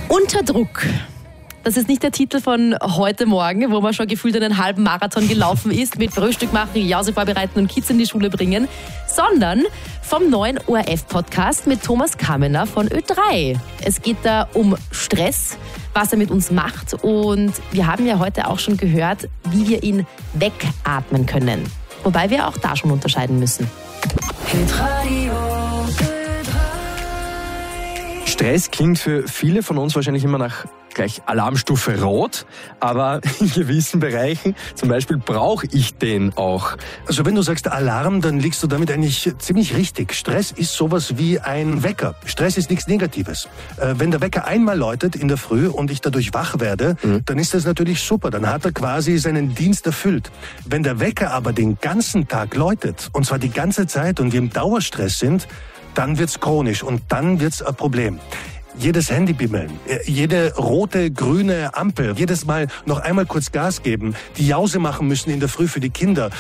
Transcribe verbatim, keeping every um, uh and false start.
Unter Druck. Das ist nicht der Titel von heute Morgen, wo man schon gefühlt einen halben Marathon gelaufen ist, mit Frühstück machen, Jause vorbereiten und Kids in die Schule bringen, sondern vom neuen O R F-Podcast mit Thomas Kamener von Ö drei. Es geht da um Stress, was er mit uns macht, und wir haben ja heute auch schon gehört, wie wir ihn wegatmen können. Wobei wir auch da schon unterscheiden müssen. Stress klingt für viele von uns wahrscheinlich immer nach gleich Alarmstufe Rot, aber in gewissen Bereichen, zum Beispiel, brauche ich den auch. Also wenn du sagst Alarm, dann liegst du damit eigentlich ziemlich richtig. Stress ist sowas wie ein Wecker. Stress ist nichts Negatives. Äh, wenn der Wecker einmal läutet in der Früh und ich dadurch wach werde, mhm. dann ist das natürlich super. Dann hat er quasi seinen Dienst erfüllt. Wenn der Wecker aber den ganzen Tag läutet, und zwar die ganze Zeit, und wir im Dauerstress sind, dann wird's chronisch und dann wird's ein Problem. Jedes Handy bimmeln, jede rote, grüne Ampel, jedes Mal noch einmal kurz Gas geben, die Jause machen müssen in der Früh für die Kinder